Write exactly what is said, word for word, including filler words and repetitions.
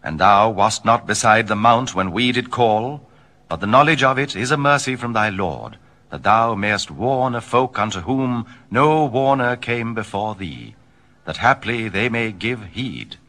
And thou wast not beside the mount when we did call, but the knowledge of it is a mercy from thy Lord, that thou mayest warn a folk unto whom no warner came before thee, that haply they may give heed.